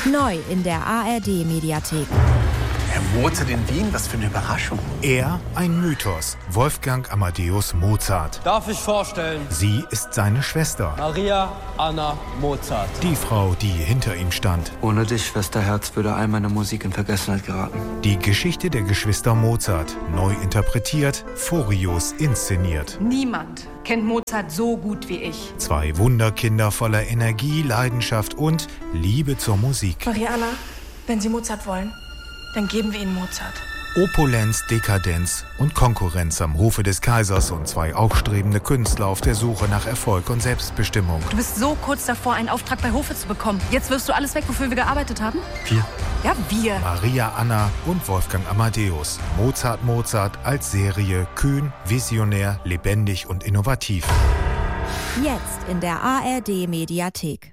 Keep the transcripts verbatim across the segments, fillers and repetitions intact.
Neu in der A R D-Mediathek. Herr Mozart in Wien, was für eine Überraschung. Er ein Mythos, Wolfgang Amadeus Mozart. Darf ich vorstellen? Sie ist seine Schwester. Maria Anna Mozart. Die Frau, die hinter ihm stand. Ohne dich, Schwesterherz, würde all meine Musik in Vergessenheit geraten. Die Geschichte der Geschwister Mozart, neu interpretiert, furios inszeniert. Niemand kennt Mozart so gut wie ich. Zwei Wunderkinder voller Energie, Leidenschaft und Liebe zur Musik. Maria Anna, wenn Sie Mozart wollen, dann geben wir Ihnen Mozart. Opulenz, Dekadenz und Konkurrenz am Hofe des Kaisers und zwei aufstrebende Künstler auf der Suche nach Erfolg und Selbstbestimmung. Du bist so kurz davor, einen Auftrag bei Hofe zu bekommen. Jetzt wirfst du alles weg, wofür wir gearbeitet haben? Wir. Ja, wir. Maria Anna und Wolfgang Amadeus. Mozart Mozart als Serie kühn, visionär, lebendig und innovativ. Jetzt in der A R D-Mediathek.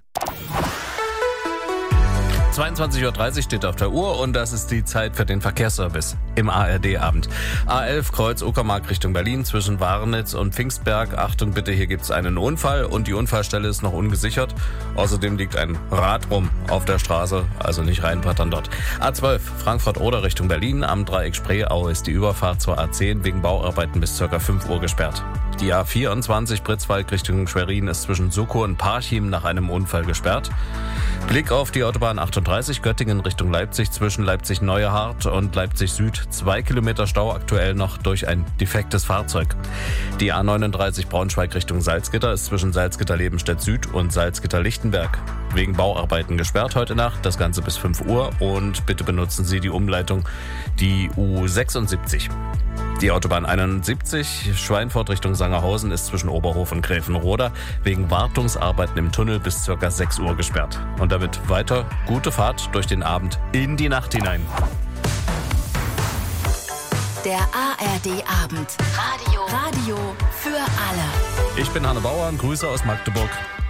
zweiundzwanzig Uhr dreißig steht auf der Uhr und das ist die Zeit für den Verkehrsservice im A R D-Abend. A elf Kreuz Uckermark Richtung Berlin zwischen Warnitz und Pfingstberg. Achtung bitte, hier gibt es einen Unfall und die Unfallstelle ist noch ungesichert. Außerdem liegt ein Rad rum auf der Straße, also nicht reinpattern dort. A zwölf Frankfurt-Oder Richtung Berlin. Am Dreieck Spreeau ist die Überfahrt zur A zehn wegen Bauarbeiten bis ca. fünf Uhr gesperrt. Die A vierundzwanzig Pritzwalk Richtung Schwerin ist zwischen Suckow und Parchim nach einem Unfall gesperrt. Blick auf die Autobahn achtunddreißig Göttingen Richtung Leipzig zwischen Leipzig-Neuerhardt und Leipzig Süd. Zwei Kilometer Stau aktuell noch durch ein defektes Fahrzeug. Die A neununddreißig Braunschweig Richtung Salzgitter ist zwischen Salzgitter-Lebenstedt Süd und Salzgitter-Lichtenberg wegen Bauarbeiten gesperrt heute Nacht. Das Ganze bis fünf Uhr und bitte benutzen Sie die Umleitung, die U sechsundsiebzig. Die Autobahn einundsiebzig Schweinfurt Richtung Sangerhausen ist zwischen Oberhof und Gräfenroda wegen Wartungsarbeiten im Tunnel bis ca. sechs Uhr gesperrt. Und damit weiter gute Fahrt durch den Abend in die Nacht hinein. Der A R D-Abend. Radio. Radio für alle. Ich bin Hanne Bauer und Grüße aus Magdeburg.